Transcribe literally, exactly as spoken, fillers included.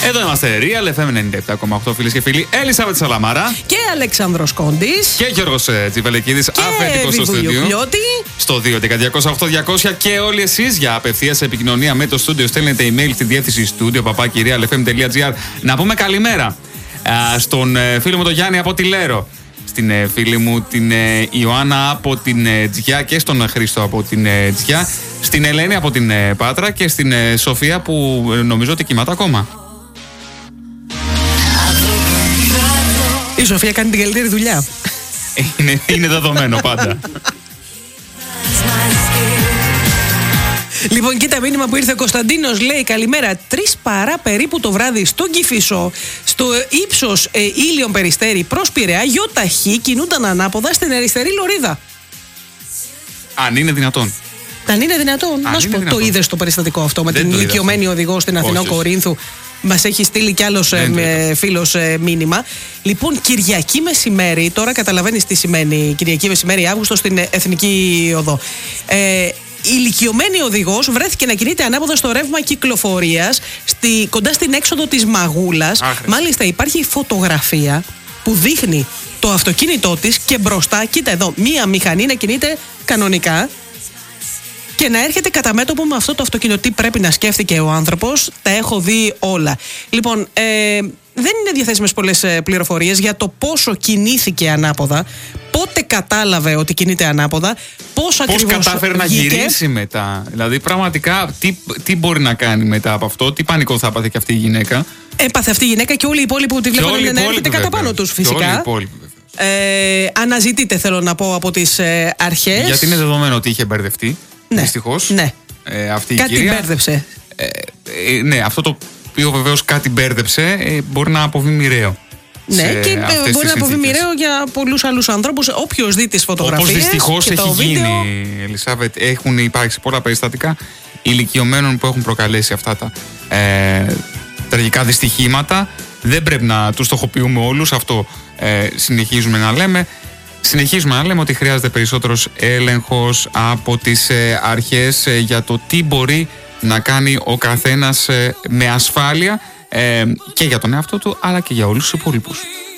Εδώ είμαστε, Real εφ εμ ενενήντα επτά κόμμα οκτώ, φίλες και φίλοι. Ελισάβετ Σαλαμάρα. Και Αλέξανδρος Κόντης. Και Γιώργος Τζιβελεκίδης, αφεντικός στο στούντιο. Στο δύο έντεκα διακόσια οκτώ διακόσια. Και όλοι εσείς για απευθείας επικοινωνία με το στούντιο στέλνετε email στη διεύθυνση στούντιο παπάκι real εφ εμ τελεία τζι άρ. Να πούμε καλημέρα α, στον ε, φίλο μου τον Γιάννη από τη Λέρο. Στην ε, φίλη μου την ε, Ιωάννα από την ε, Τζιά και στον Χρήστο από την ε, Τζιά. Στην Ελένη από την ε, Πάτρα και στην ε, Σοφία που ε, νομίζω ότι κοιμάται ακόμα. Η Σοφία κάνει την καλύτερη δουλειά. Είναι, είναι δεδομένο πάντα. Λοιπόν, κοίτα μήνυμα που ήρθε ο Κωνσταντίνος, λέει καλημέρα. Τρεις παρά περίπου το βράδυ στον Κηφισό, στο ύψος ε, Ήλιον Περιστέρι προς Πειραιά, γιοταχή κινούνταν ανάποδα στην αριστερή λωρίδα. Αν είναι δυνατόν. Αν είναι δυνατόν, να σου πω, το είδες το περιστατικό αυτό με δεν την ηλικιωμένη οδηγό στην Αθηνό όχι, Κορίνθου. Μας έχει στείλει κι άλλος ε, φίλος ε, μήνυμα. Λοιπόν, Κυριακή μεσημέρι, τώρα καταλαβαίνεις τι σημαίνει Κυριακή μεσημέρι Αύγουστο στην Εθνική Οδό. Ε, Η ηλικιωμένη οδηγός βρέθηκε να κινείται ανάποδα στο ρεύμα κυκλοφορίας στη, κοντά στην έξοδο της Μαγούλας. Άχρη. Μάλιστα υπάρχει φωτογραφία που δείχνει το αυτοκίνητό της και μπροστά, κοίτα εδώ, μία μηχανή να κινείται κανονικά και να έρχεται κατά μέτωπο με αυτό το αυτοκίνητο. Τι πρέπει να σκέφτηκε ο άνθρωπος, τα έχω δει όλα. Λοιπόν, ε, δεν είναι διαθέσιμες πολλές πληροφορίες για το πόσο κινήθηκε ανάποδα, πότε κατάλαβε ότι κινείται ανάποδα, πώς ακριβώς Πώς κατάφερε να γυρίσει μετά. Δηλαδή, πραγματικά, τι, τι μπορεί να κάνει μετά από αυτό, τι πανικό θα έπαθε και αυτή η γυναίκα. Έπαθε αυτή η γυναίκα και όλοι οι υπόλοιποι που τη βλέπουν να έρχεται κατά πάνω τους, φυσικά. Ε, αναζητείτε, θέλω να πω, από τις ε, αρχές. Γιατί είναι δεδομένο ότι είχε μπερδευτεί. Ναι. Δυστυχώς. Ναι. Ε, αυτή κάτι η κυρία, μπέρδεψε. Ε, ε, ναι, αυτό το οποίο βεβαίως κάτι μπέρδεψε ε, μπορεί να αποβεί μοιραίο. Ναι, και ε, μπορεί να αποβεί μοιραίο για πολλούς άλλους ανθρώπους. Όποιος δει τις φωτογραφίες. Όπως δυστυχώς έχει γίνει, βίντεο... Ελισάβετ, έχουν υπάρξει πολλά περιστατικά ηλικιωμένων που έχουν προκαλέσει αυτά τα ε, τραγικά δυστυχήματα. Δεν πρέπει να τους στοχοποιούμε όλους. Αυτό ε, συνεχίζουμε να λέμε. Συνεχίζουμε να λέμε ότι χρειάζεται περισσότερος έλεγχος από τις ε, αρχές ε, για το τι μπορεί να κάνει ο καθένας ε, με ασφάλεια ε, και για τον εαυτό του αλλά και για όλους τους υπόλοιπους.